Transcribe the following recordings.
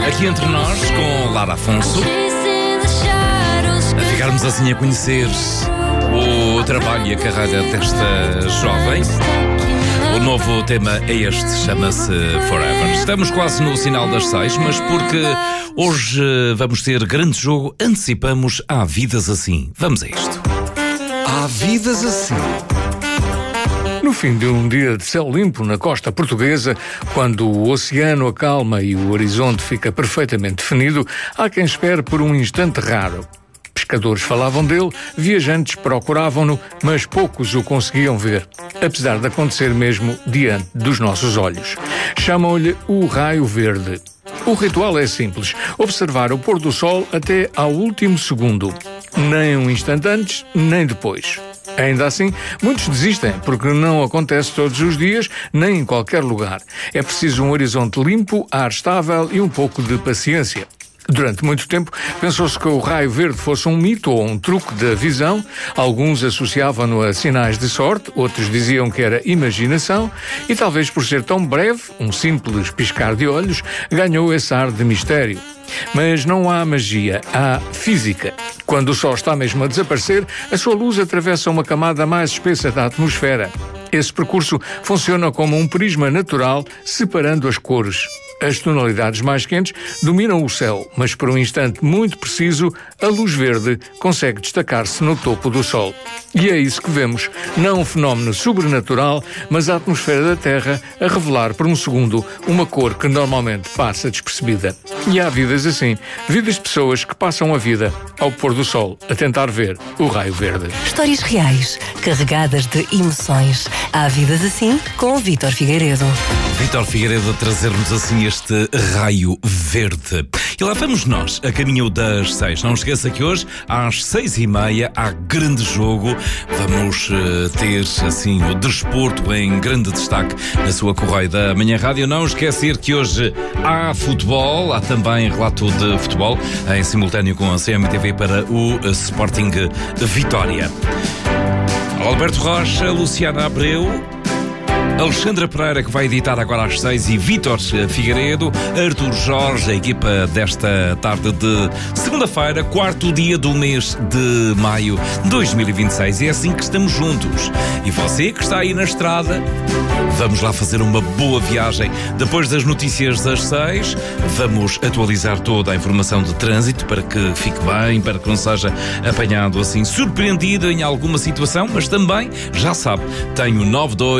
Aqui entre nós, com Lara Afonso, a ficarmos assim a conhecer o trabalho e a carreira desta jovem. O novo tema é este, chama-se Forever. Estamos quase no sinal das 6, mas porque hoje vamos ter grande jogo, antecipamos Há Vidas Assim. Vamos a isto. Há vidas assim. No fim de um dia de céu limpo na costa portuguesa, quando o oceano acalma e o horizonte fica perfeitamente definido, há quem espere por um instante raro. Pescadores falavam dele, viajantes procuravam-no, mas poucos o conseguiam ver, apesar de acontecer mesmo diante dos nossos olhos. Chamam-lhe o raio verde. O ritual é simples: observar o pôr do sol até ao último segundo. Nem um instante antes, nem depois. Ainda assim, muitos desistem, porque não acontece todos os dias, nem em qualquer lugar. É preciso um horizonte limpo, ar estável e um pouco de paciência. Durante muito tempo, pensou-se que o raio verde fosse um mito ou um truque da visão. Alguns associavam-no a sinais de sorte, outros diziam que era imaginação, e talvez por ser tão breve, um simples piscar de olhos, ganhou esse ar de mistério. Mas não há magia, há física. Quando o sol está mesmo a desaparecer, a sua luz atravessa uma camada mais espessa da atmosfera. Esse percurso funciona como um prisma natural, separando as cores. As tonalidades mais quentes dominam o céu, mas por um instante muito preciso, a luz verde consegue destacar-se no topo do sol. E é isso que vemos, não um fenómeno sobrenatural, mas a atmosfera da Terra a revelar por um segundo uma cor que normalmente passa despercebida. E há vidas assim, vidas de pessoas que passam a vida ao pôr do sol a tentar ver o raio verde. Histórias reais, carregadas de emoções. Há vidas assim com o Vítor Figueiredo. Vítor Figueiredo a trazer-nos assim este raio verde. E lá vamos nós, a caminho das 6. Não esqueça que hoje, às 6h30, há grande jogo. Vamos ter, assim, o desporto em grande destaque na sua Correio da Manhã Rádio. Não esquecer que hoje há futebol, há também relato de futebol, em simultâneo com a CMTV para o Sporting Vitória. Alberto Rocha, Luciana Abreu, Alexandra Pereira, que vai editar agora às 6, e Vítor Figueiredo, Artur Jorge, a equipa desta tarde de segunda-feira, 4º dia do mês de maio de 2026. É assim que estamos juntos. E você que está aí na estrada, vamos lá fazer uma boa viagem. Depois das notícias das 6, vamos atualizar toda a informação de trânsito para que fique bem, para que não seja apanhado assim, surpreendido em alguma situação, mas também, já sabe, tem o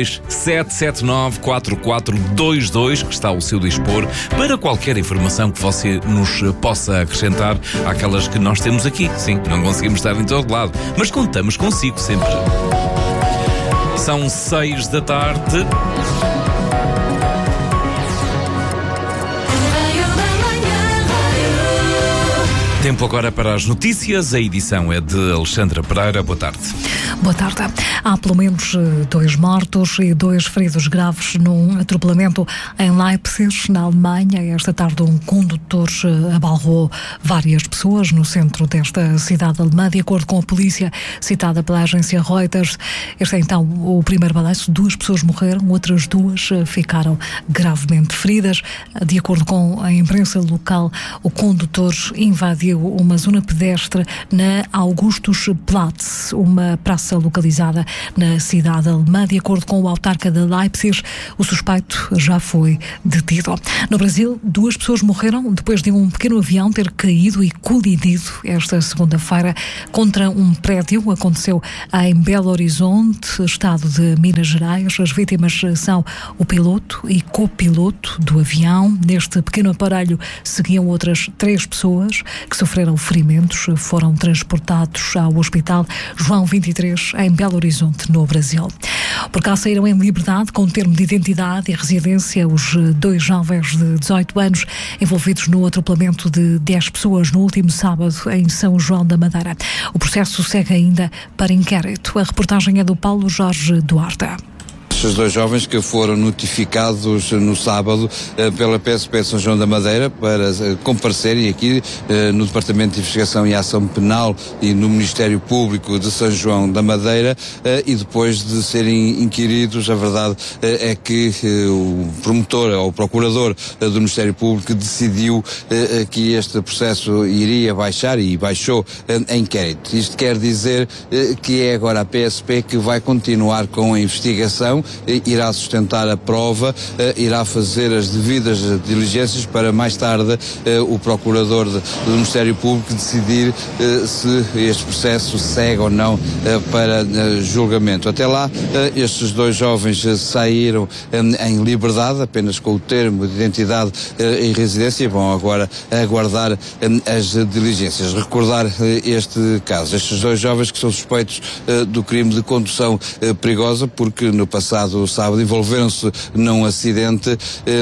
927794422 que está ao seu dispor para qualquer informação que você nos possa acrescentar àquelas que nós temos aqui. Sim, não conseguimos estar em todo lado, mas contamos consigo sempre. São 6 da tarde. Tempo agora para as notícias. A edição é de Alexandra Pereira. Boa tarde. Boa tarde. Há pelo menos 2 mortos e 2 feridos graves num atropelamento em Leipzig, na Alemanha. Esta tarde um condutor abalroou várias pessoas no centro desta cidade alemã. De acordo com a polícia citada pela agência Reuters, este é então o primeiro balanço. 2 pessoas morreram, outras 2 ficaram gravemente feridas. De acordo com a imprensa local, o condutor invadiu uma zona pedestre na Augustusplatz, uma praça localizada na cidade alemã. De acordo com o autarca de Leipzig, o suspeito já foi detido. No Brasil, 2 pessoas morreram depois de um pequeno avião ter caído e colidido esta segunda-feira contra um prédio. Aconteceu em Belo Horizonte, estado de Minas Gerais. As vítimas são o piloto e copiloto do avião. Neste pequeno aparelho seguiam outras 3 pessoas que sofreram ferimentos, foram transportados ao Hospital João 23, em Belo Horizonte, no Brasil. Por cá saíram em liberdade, com termo de identidade e residência, os 2 jovens de 18 anos envolvidos no atropelamento de 10 pessoas no último sábado em São João da Madeira. O processo segue ainda para inquérito. A reportagem é do Paulo Jorge Duarte. Estes dois jovens que foram notificados no sábado pela PSP de São João da Madeira para comparecerem aqui no Departamento de Investigação e Ação Penal e no Ministério Público de São João da Madeira, e depois de serem inquiridos, a verdade é que o promotor ou o procurador do Ministério Público decidiu que este processo iria baixar e baixou a inquérito. Isto quer dizer que é agora a PSP que vai continuar com a investigação, irá sustentar a prova, irá fazer as devidas diligências para mais tarde o procurador do Ministério Público decidir se este processo segue ou não para julgamento. Até lá, estes dois jovens saíram em liberdade, apenas com o termo de identidade e residência, e vão agora aguardar as diligências. Recordar este caso, estes dois jovens que são suspeitos do crime de condução perigosa, porque no passado sábado envolveram-se num acidente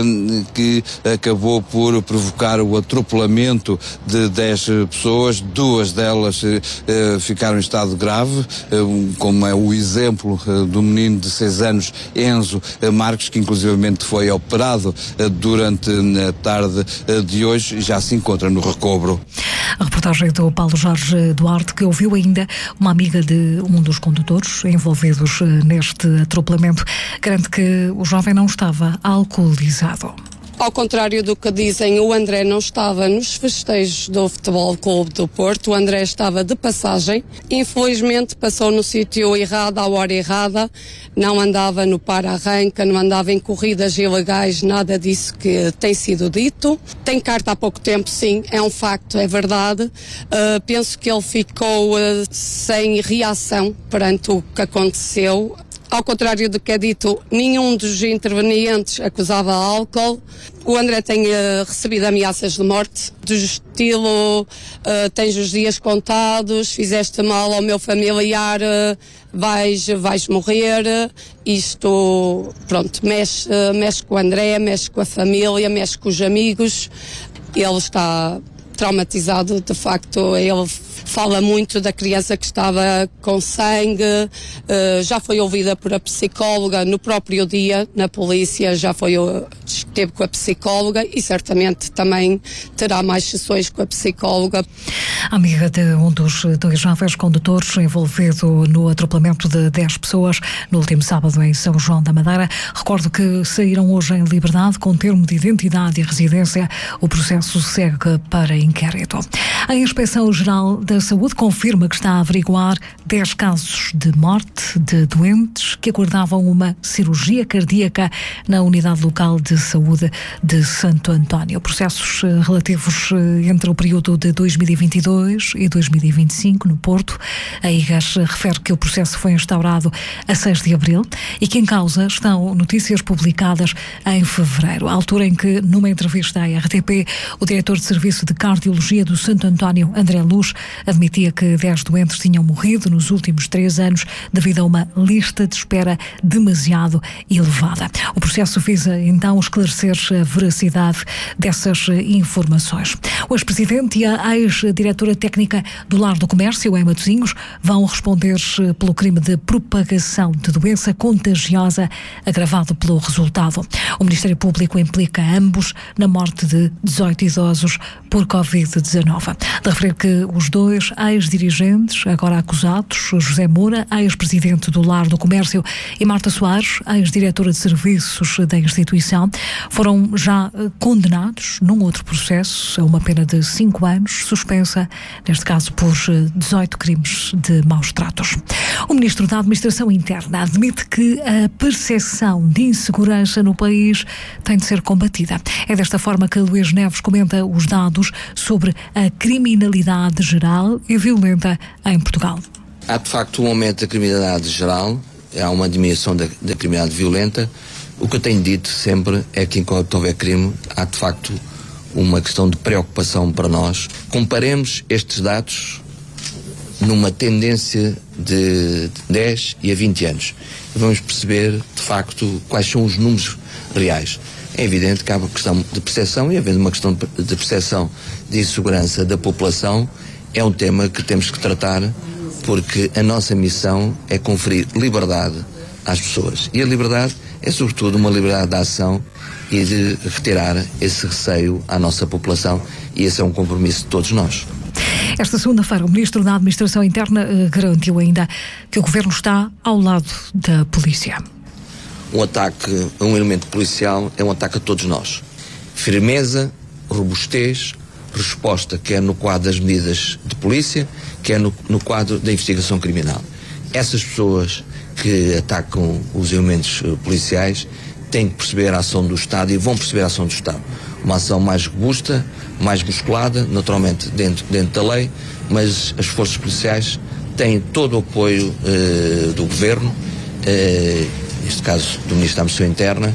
que acabou por provocar o atropelamento de 10 pessoas, duas delas ficaram em estado grave, como é o exemplo do menino de 6 anos, Enzo Marques, que inclusivamente foi operado durante a tarde de hoje, já se encontra no recobro. A reportagem do Paulo Jorge Duarte, que ouviu ainda uma amiga de um dos condutores envolvidos neste atropelamento, garante que o jovem não estava alcoolizado. Ao contrário do que dizem, o André não estava nos festejos do Futebol Clube do Porto. O André estava de passagem. Infelizmente passou no sítio errado, à hora errada. Não andava no para-arranca, não andava em corridas ilegais, nada disso que tem sido dito. Tem carta há pouco tempo, sim, é um facto, é verdade. Penso que ele ficou sem reação perante o que aconteceu. Ao contrário do que é dito, nenhum dos intervenientes acusava álcool. O André tem recebido ameaças de morte, do estilo, tens os dias contados, fizeste mal ao meu familiar, vais morrer. Isto, pronto, mexe com o André, mexe com a família, mexe com os amigos. Ele está traumatizado, de facto. Ele fala muito da criança que estava com sangue, já foi ouvida por a psicóloga no próprio dia, na polícia, esteve com a psicóloga e certamente também terá mais sessões com a psicóloga. A amiga de um dos dois jovens condutores envolvido no atropelamento de 10 pessoas no último sábado em São João da Madeira. Recordo que saíram hoje em liberdade com termo de identidade e residência. O processo segue para inquérito. A Inspeção-Geral da Saúde confirma que está a averiguar 10 casos de morte de doentes que aguardavam uma cirurgia cardíaca na Unidade Local de Saúde de Santo António. Processos relativos entre o período de 2022 e 2025 no Porto. A IGAS refere que o processo foi instaurado a 6 de abril e que em causa estão notícias publicadas em fevereiro, à altura em que, numa entrevista à RTP, o diretor de Serviço de Cardiologia do Santo António, André Luz, admitia que 10 doentes tinham morrido nos últimos 3 anos devido a uma lista de espera demasiado elevada. O processo visa então esclarecer a veracidade dessas informações. O ex-presidente e a ex-diretora técnica do Lar do Comércio, em Matosinhos, vão responder pelo crime de propagação de doença contagiosa agravado pelo resultado. O Ministério Público implica ambos na morte de 18 idosos por Covid-19. De referir que os dois ex-dirigentes, agora acusados, José Moura, ex-presidente do Lar do Comércio, e Marta Soares, ex-diretora de serviços da instituição, foram já condenados num outro processo a uma pena de 5 anos, suspensa, neste caso por 18 crimes de maus tratos. O Ministro da Administração Interna admite que a percepção de insegurança no país tem de ser combatida. É desta forma que Luís Neves comenta os dados sobre a criminalidade geral e violenta em Portugal. Há de facto um aumento da criminalidade geral, há uma diminuição da criminalidade violenta. O que eu tenho dito sempre é que enquanto houver crime, há de facto uma questão de preocupação para nós. Comparemos estes dados numa tendência de 10 e a 20 anos. E vamos perceber, de facto, quais são os números reais. É evidente que há uma questão de percepção, e havendo uma questão de percepção de insegurança da população, é um tema que temos que tratar, porque a nossa missão é conferir liberdade às pessoas. E a liberdade é sobretudo uma liberdade de ação e de retirar esse receio à nossa população, e esse é um compromisso de todos nós. Esta segunda-feira, o Ministro da Administração Interna garantiu ainda que o Governo está ao lado da polícia. Um ataque a um elemento policial é um ataque a todos nós. Firmeza, robustez, resposta, quer no quadro das medidas de polícia, quer no quadro da investigação criminal. Essas pessoas que atacam os elementos policiais têm que perceber a ação do Estado, e vão perceber a ação do Estado. Uma ação mais robusta, mais musculada, naturalmente dentro da lei, mas as forças policiais têm todo o apoio do Governo, neste caso do Ministro da Administração Interna.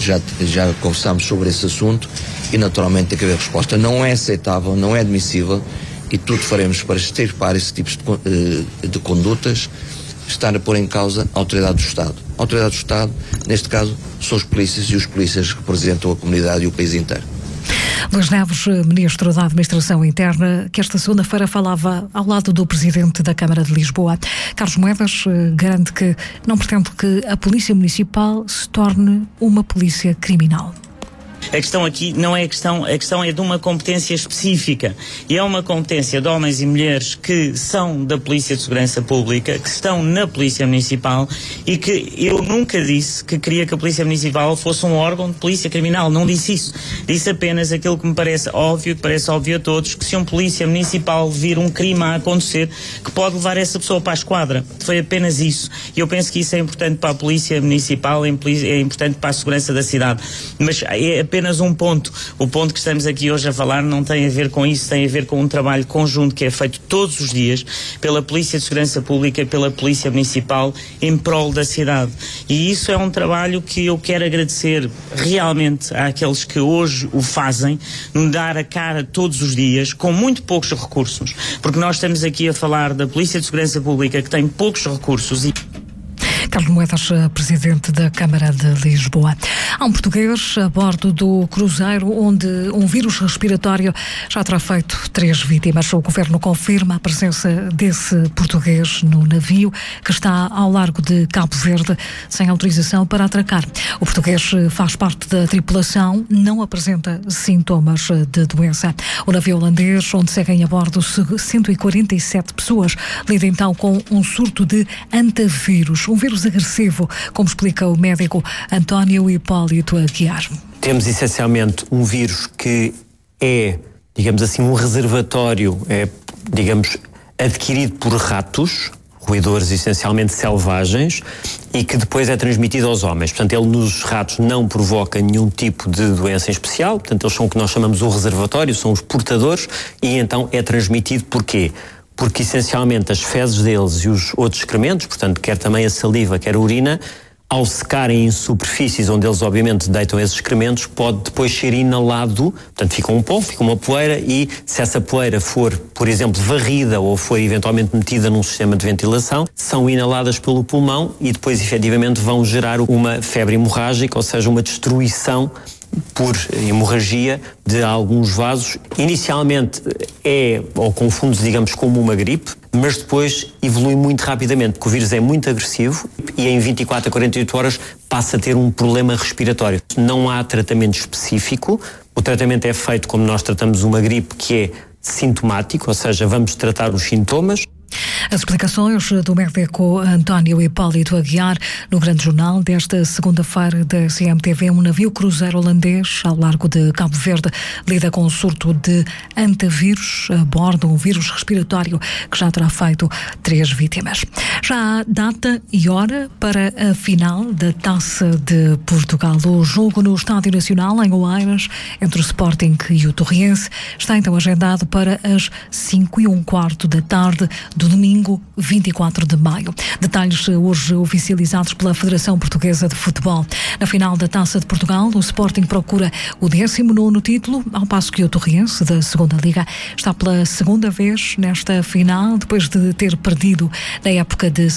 Já conversámos sobre esse assunto e naturalmente tem que haver resposta. Não é aceitável, não é admissível, e tudo faremos para extirpar esse tipo de condutas, estar a pôr em causa a autoridade do Estado. A autoridade do Estado, neste caso, são os polícias, e os polícias representam a comunidade e o país inteiro. Luís Neves, Ministro da Administração Interna, que esta segunda-feira falava ao lado do Presidente da Câmara de Lisboa. Carlos Moedas garante que não pretende que a Polícia Municipal se torne uma polícia criminal. A questão aqui não é a questão é de uma competência específica, e é uma competência de homens e mulheres que são da Polícia de Segurança Pública, que estão na Polícia Municipal, e que eu nunca disse que queria que a Polícia Municipal fosse um órgão de polícia criminal, não disse isso. Disse apenas aquilo que me parece óbvio, que parece óbvio a todos, que se um Polícia Municipal vir um crime a acontecer, que pode levar essa pessoa para a esquadra. Foi apenas isso. E eu penso que isso é importante para a Polícia Municipal, é importante para a segurança da cidade. Mas é apenas um ponto. O ponto que estamos aqui hoje a falar não tem a ver com isso, tem a ver com um trabalho conjunto que é feito todos os dias pela Polícia de Segurança Pública e pela Polícia Municipal em prol da cidade. E isso é um trabalho que eu quero agradecer realmente àqueles que hoje o fazem, nos dar a cara todos os dias, com muito poucos recursos, porque nós estamos aqui a falar da Polícia de Segurança Pública, que tem poucos recursos. Carlos Moedas, Presidente da Câmara de Lisboa. Há um português a bordo do cruzeiro onde um vírus respiratório já terá feito 3 vítimas. O Governo confirma a presença desse português no navio, que está ao largo de Cabo Verde, sem autorização para atracar. O português faz parte da tripulação, não apresenta sintomas de doença. O navio holandês, onde seguem a bordo 147 pessoas, lida então com um surto de antavírus, um vírus agressivo, como explica o médico António Hipólito Aguiar. Temos essencialmente um vírus que é, digamos assim, um reservatório, adquirido por ratos, roedores essencialmente selvagens, e que depois é transmitido aos homens. Portanto, ele nos ratos não provoca nenhum tipo de doença em especial, portanto, eles são o que nós chamamos o reservatório, são os portadores, e então é transmitido porquê? Porque essencialmente as fezes deles e os outros excrementos, portanto, quer também a saliva, quer a urina, ao secarem em superfícies onde eles obviamente deitam esses excrementos, pode depois ser inalado, portanto fica um pó, fica uma poeira, e se essa poeira for, por exemplo, varrida ou for eventualmente metida num sistema de ventilação, são inaladas pelo pulmão e depois efetivamente vão gerar uma febre hemorrágica, ou seja, uma destruição por hemorragia de alguns vasos. Inicialmente ou confunde-se, digamos, como uma gripe, mas depois evolui muito rapidamente, porque o vírus é muito agressivo e em 24 a 48 horas passa a ter um problema respiratório. Não há tratamento específico, o tratamento é feito como nós tratamos uma gripe, que é sintomático, ou seja, vamos tratar os sintomas. As explicações do médico António Hipólito Aguiar no Grande Jornal desta segunda-feira da CMTV. Um navio cruzeiro holandês ao largo de Cabo Verde lida com um surto de antavírus a bordo, um vírus respiratório que já terá feito 3 vítimas. Já há data e hora para a final da Taça de Portugal. O jogo no Estádio Nacional, em Oeiras, entre o Sporting e o Torriense, está então agendado para as 5:15 da tarde do domingo 24 de maio. Detalhes hoje oficializados pela Federação Portuguesa de Futebol. Na final da Taça de Portugal, o Sporting procura o 19º título, ao passo que o Torriense, da Segunda Liga, está pela segunda vez nesta final, depois de ter perdido na época de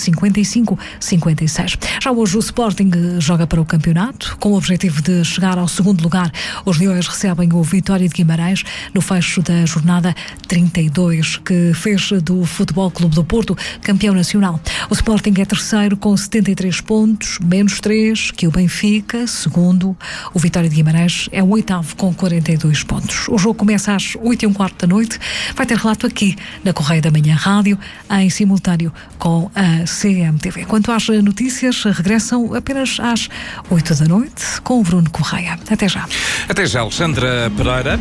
55-56. Já hoje o Sporting joga para o campeonato, com o objetivo de chegar ao 2º lugar. Os Leões recebem o Vitória de Guimarães no fecho da jornada 32, que fez do Futebol Clube do Porto, campeão nacional. O Sporting é terceiro com 73 pontos, menos 3 que o Benfica. Segundo, o Vitória de Guimarães é o oitavo com 42 pontos. O jogo começa às 8h15 da noite. Vai ter relato aqui na Correia da Manhã Rádio, em simultâneo com a CMTV. Quanto às notícias, regressam apenas às 8 da noite com o Bruno Correia. Até já. Até já, Alexandra Pereira.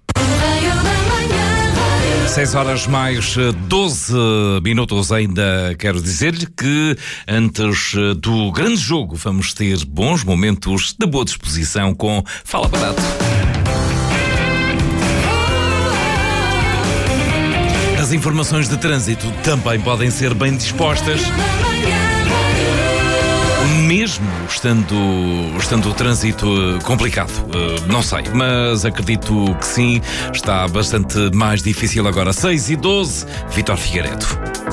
6h mais 12 minutos. Ainda quero dizer-lhe que antes do grande jogo vamos ter bons momentos de boa disposição com Fala Barato. As informações de trânsito também podem ser bem dispostas, mesmo estando o trânsito complicado. Não sei, mas acredito que sim, está bastante mais difícil agora. 6h12, Vítor Figueiredo.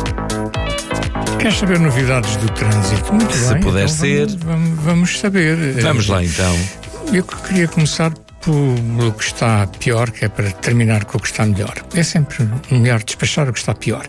Queres saber novidades do trânsito? Muito Se bem, puder então ser. Vamos saber. Vamos lá então. Eu queria começar pelo que está pior, que é para terminar com o que está melhor. É sempre melhor despachar o que está pior.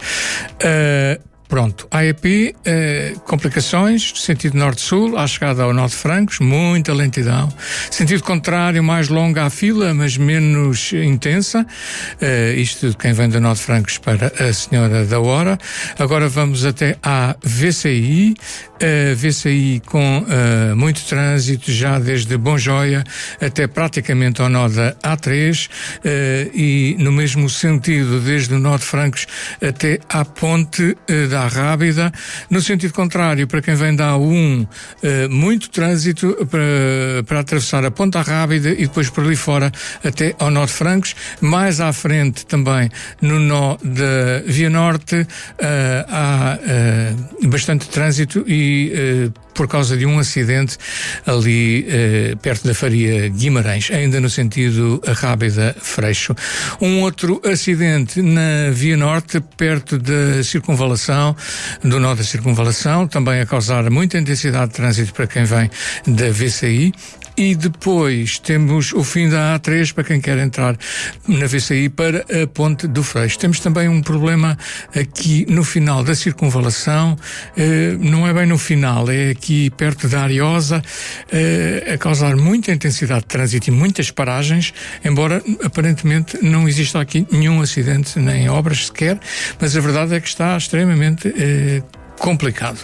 Pronto, AEP, complicações, sentido norte-sul, à chegada ao Nó de Francos, muita lentidão. Sentido contrário, mais longa a fila, mas menos intensa. Isto de quem vem do Nó de Francos para a Senhora da Hora. Agora vamos até à VCI. VCI com muito trânsito, já desde Bonjoia até praticamente ao nó da A3, e no mesmo sentido, desde o Nó de Francos até à ponte da Rábida. No sentido contrário, para quem vem da A1, muito trânsito para atravessar a ponte da Rábida e depois por ali fora até ao Nó de Francos. Mais à frente também, no nó da Via Norte, há bastante trânsito e por causa de um acidente ali perto da Faria Guimarães, ainda no sentido Rábida-Freixo. Um outro acidente na Via Norte, perto da circunvalação, do nó da circunvalação, também a causar muita intensidade de trânsito para quem vem da VCI. E depois temos o fim da A3 para quem quer entrar na VCI para a Ponte do Freixo. Temos também um problema aqui no final da circunvalação, não é bem no final, é aqui perto da Ariosa, a causar muita intensidade de trânsito e muitas paragens, embora aparentemente não exista aqui nenhum acidente nem obras sequer, mas a verdade é que está extremamente complicado.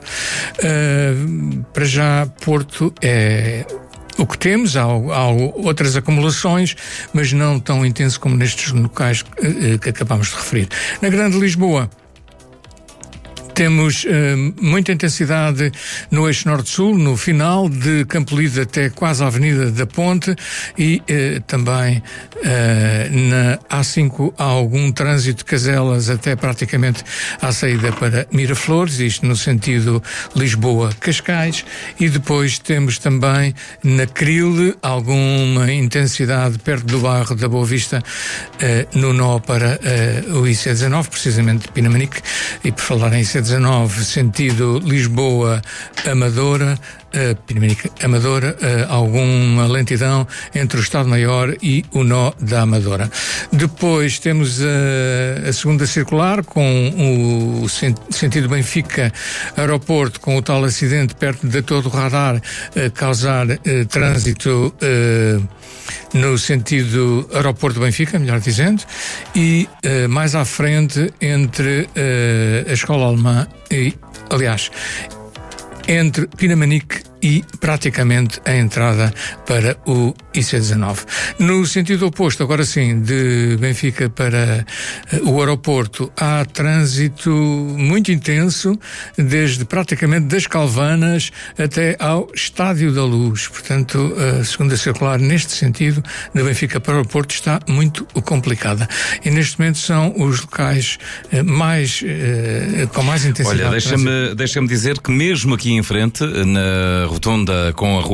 Para já, Porto é o que temos, há outras acumulações, mas não tão intenso como nestes locais que acabamos de referir. Na Grande Lisboa, temos muita intensidade no eixo norte-sul, no final de Campolide até quase à Avenida da Ponte, e também na A5 há algum trânsito de Caselas até praticamente à saída para Miraflores, isto no sentido Lisboa-Cascais, e depois temos também na Cril alguma intensidade perto do bairro da Boa Vista, no nó para o IC19, precisamente de Pinamanique. E por falar em IC19, sentido Lisboa-Amadora, Amadora, alguma lentidão entre o Estado-Maior e o nó da Amadora. Depois temos a segunda circular com o sentido Benfica-Aeroporto, com o tal acidente perto da Torre do Radar, causar trânsito no sentido Aeroporto-Benfica, melhor dizendo, e mais à frente entre a Escola Alemã e, aliás, entre Pinamanique e praticamente a entrada para o IC19. No sentido oposto, agora sim, de Benfica para o aeroporto, há trânsito muito intenso, desde praticamente das Calvanas até ao Estádio da Luz. Portanto, a segunda circular, neste sentido, de Benfica para o aeroporto, está muito complicada. E neste momento são os locais com mais intensidade. Olha, deixa-me dizer que mesmo aqui em frente, na rotunda com a rua